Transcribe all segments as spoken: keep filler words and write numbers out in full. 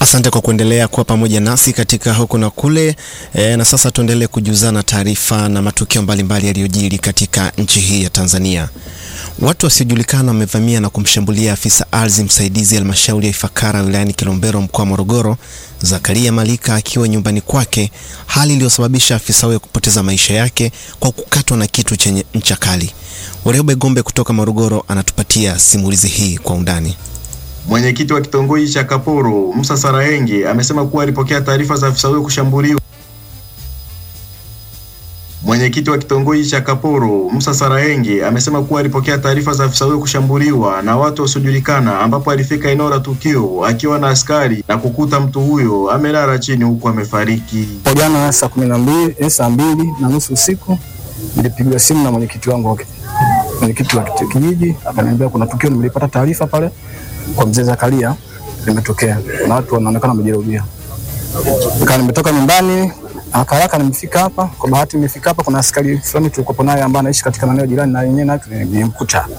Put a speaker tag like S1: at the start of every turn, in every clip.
S1: Asante kwa kuendelea kuwa pamoja nasi katika huku na kule. E, na sasa tuendelee kujuzana taarifa na matukio mbalimbali yaliyojiri katika nchi hii ya Tanzania. Watu wasiojulikana wamevamia na kumshambulia afisa ardhi msaidizi halmashauri ya Ifakara wilayani Kilombero mkoa wa Morogoro, Zakaria Malika akiwa nyumbani kwake, hali iliyosababisha afisa huyo kupoteza maisha yake kwa kukatwa na kitu chenye ncha kali. Warioba Igombe kutoka Morogoro anatupatia simulizi hii kwa undani.
S2: Mwenyekiti wa kitongoji cha Kaporo, Musa Sarahenge, amesema kuwa alipokea taarifa za afisa huyo kushambuliwa. Mwenyekiti wa kitongoji cha Kaporo, Musa Sarahenge, amesema kuwa alipokea taarifa za afisa huyo kushambuliwa na watu wasiojulikana, ambapo alifika eneo la tukio akiwa na askari na kukuta mtu huyo amelala chini huku amefariki.
S3: Jana saa kumi na mbili, saa mbili na nusu usiku nilipigiwa simu na mwenyekiti wangu, mwenyekiti wa kijiji, akaniambia kuna tukio nilipata taarifa pale kwa mzee Zakaria limetokea na watu wanaonekana wamejeruhiwa. Nika nimetoka nyumbani haraka nimefika hapa. Kwa bahati nimefika hapa, kuna askari fulani tulikuwa naye ambaye anaishi katika maeneo jirani na yenyewe, na tulimkuta.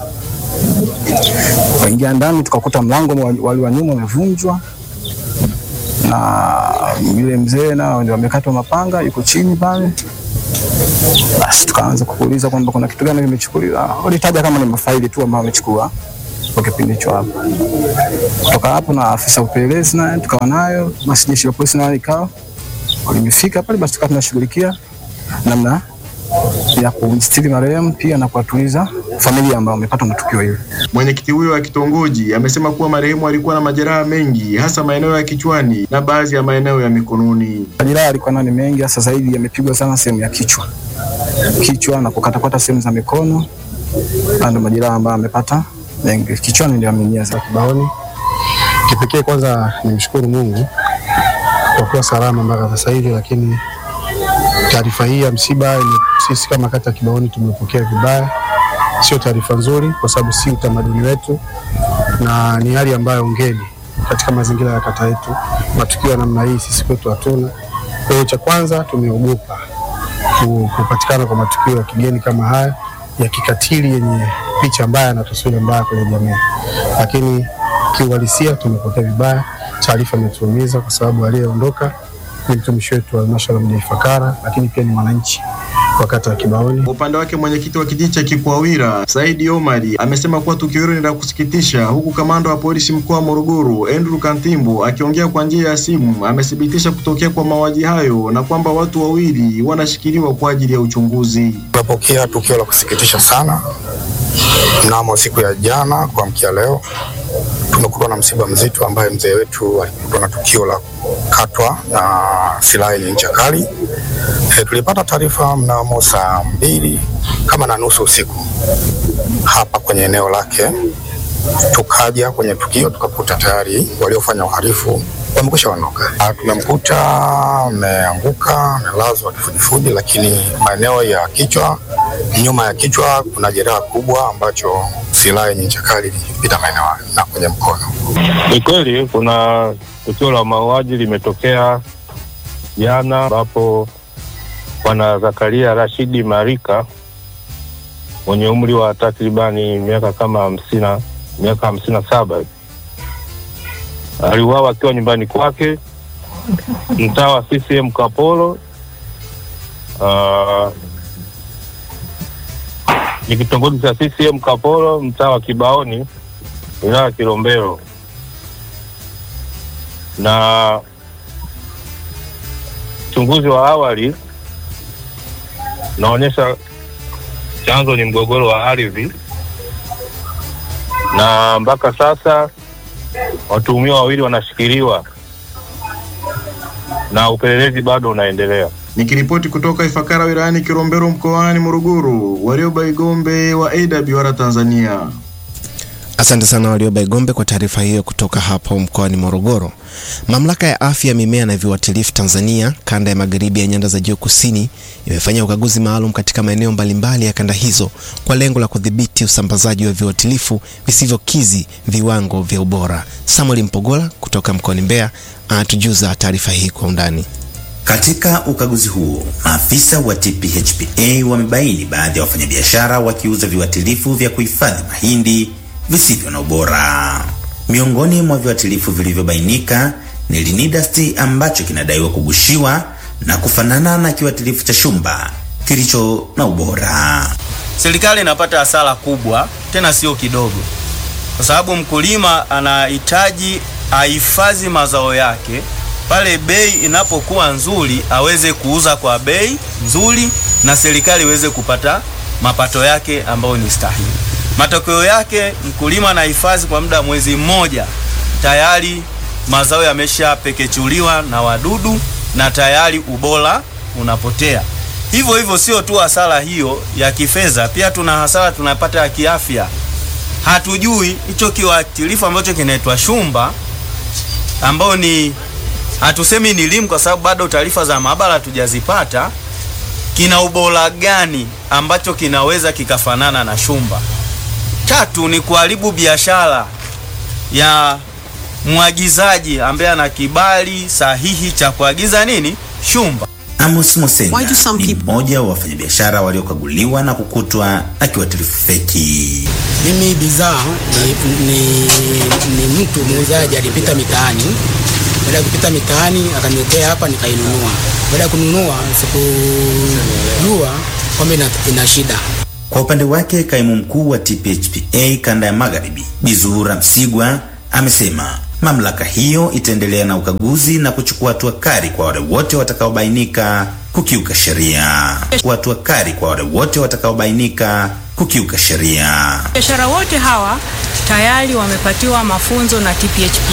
S3: Waingia ndani tukakuta mlango wali wa nyuma umevunjwa na yule mzee na ndio amekatwa mapanga yuko chini pale. Basi tukaanza kuuliza kwamba kuna kitu gani kimechukuliwa. Walitaja kama ni mafaili tu ambayo wamechukua kwa kipindi hicho hapo. Kutoka hapo na afisa upelelezi na tukawa nayo, basi jeshi la polisi nao ikao walimefika pale, basi tukawa tunashughulikia namna ya kumstiri marehemu pia na kuwatuliza familia ambao wamepata matukio hiyo.
S2: Mwenyekiti huyo wa kitongoji amesema kuwa marehemu alikuwa na majeraha mengi, hasa maeneo ya kichwani na baadhi ya maeneo ya mikononi.
S3: Majeraha alikuwa nani mengi, hasa zaidi yamepigwa sana sehemu ya kichwa. Kichwa na kukata-kata sehemu za mikono. Ndio majeraha ambayo amepata. Kichwani ndio amenyia za kibaoni.
S4: Kipekee kwanza nimshukuru Mungu kwa kuwa salama mpaka sasa hivi, lakini taarifa hii ya msiba sisi kama kata Kibaoni tumepokea vibaya. Sio taarifa nzuri kwa sababu si utamaduni wetu na ni hali ambayo ngeni katika mazingira ya kata yetu. Matukio namna hii sisi kwetu hatuna. Kwa hiyo cha kwanza tumeogopa kupatikana kwa matukio ya kigeni kama haya ya kikatili yenye picha mbaya na taswira mbaya kwenye jamii. Lakini kiuhalisia tumepokea vibaya. Taarifa imetuumiza kwa sababu aliyeondoka ni mtumishi wetu wa halmashauri ya Ifakara, lakini pia ni mwananchi wa kata ya Kibaoni.
S2: Upande wake mwenyekiti wa kijiji cha Kikwawira, Saidi Omari, amesema kuwa tukio hilo ni la kusikitisha, huku kamanda wa polisi mkoa wa Morogoro, Andrew Kantimbo, akiongea kwa njia ya simu, amethibitisha kutokea kwa mauaji hayo na kwamba watu wawili wanashikiliwa kwa ajili ya uchunguzi.
S5: Tunapokea tukio la kusikitisha sana. Mnamo siku ya jana kwa mkia leo tumekuwa na msiba mzito ambaye mzee wetu alikuwa na tukio la katwa na silaha yenye ncha kali. E, tulipata taarifa mnamo saa mbili kama na nusu usiku hapa kwenye eneo lake. Tukaja kwenye tukio tukakuta tayari waliofanya uhalifu wamekwisha ondoka. Tumemkuta ameanguka, amelazwa kifudifudi, lakini maeneo ya kichwa, nyuma ya kichwa kuna jeraha kubwa ambacho silaha yenye ncha kali ilipita maeneo na kwenye mkono.
S6: Ni kweli kuna tukio la mauaji limetokea jana ambapo Bwana Zakaria Rashidi Malika mwenye umri wa takribani miaka kama hamsini, miaka hamsini na saba aliuawa akiwa nyumbani kwake mtaa wa C C M Kaporo. Uh, ni kitongoji cha C C M Kaporo, mtaa wa Kibaoni, wilaya ya Kilombero. Na uchunguzi wa awali naonyesha chanzo ni mgogoro wa ardhi, na mpaka sasa watuhumiwa wawili wanashikiliwa na upelelezi bado unaendelea.
S2: Nikiripoti kutoka Ifakara wilayani Kilombero mkoani Morogoro, Warioba Igombe wa A W R Tanzania.
S1: Asante sana Warioba Igombe kwa taarifa hiyo kutoka hapo mkoani Morogoro. Mamlaka ya afya mimea na viuatilifu Tanzania kanda ya magharibi ya nyanda za juu kusini imefanya ukaguzi maalum katika maeneo mbalimbali ya kanda hizo kwa lengo la kudhibiti usambazaji wa viuatilifu visivyokizi viwango vya ubora. Samuel Mpogola kutoka mkoani Mbeya anatujuza taarifa hii kwa undani.
S7: Katika ukaguzi huo, maafisa wa T P H P A wamebaini baadhi ya wafanyabiashara wakiuza viuatilifu vya kuhifadhi mahindi visivyo na ubora. Miongoni mwa viuatilifu vilivyobainika ni Linidust ambacho kinadaiwa kugushiwa na kufanana na kiuatilifu cha shumba kilicho na ubora.
S8: Serikali inapata hasara kubwa, tena sio kidogo, kwa sababu mkulima anahitaji ahifadhi mazao yake pale bei inapokuwa nzuri aweze kuuza kwa bei nzuri na serikali iweze kupata mapato yake ambayo ni stahili. Matokeo yake mkulima anahifadhi kwa muda mwezi mmoja, tayari mazao yameshapekechuliwa na wadudu na tayari ubora unapotea. Hivyo hivyo sio tu hasara hiyo ya kifedha, pia tuna hasara tunapata ya kiafya. Hatujui hicho kiuatilifu ambacho kinaitwa shumba, ambao ni hatusemi ni limu kwa sababu bado taarifa za maabara hatujazipata, kina ubora gani ambacho kinaweza kikafanana na shumba. Tatu ni kuharibu biashara ya mwagizaji ambaye ana kibali sahihi cha kuagiza nini? Shumba.
S7: Amos Mosenga ni mmoja wa wafanyabiashara waliokaguliwa na kukutwa na kiuatilifu feki.
S9: Mimi bidhaa ni, ni, ni mtu muuzaji alipita mitaani. Baada ya kupita mitaani akaniletea hapa nikainunua. Baada ya kununua sikujua kwamba ina, ina shida.
S7: Kwa upande wake kaimu mkuu wa T P H P A kanda ya Magharibi, Bizura Msigwa, amesema mamlaka hiyo itaendelea na ukaguzi na kuchukua hatua kali kwa wale wote watakaobainika kukiuka sheria. Hatua kali kwa wale wote watakaobainika kukiuka sheria.
S10: Biashara wote hawa tayari wamepatiwa mafunzo na T P H P A.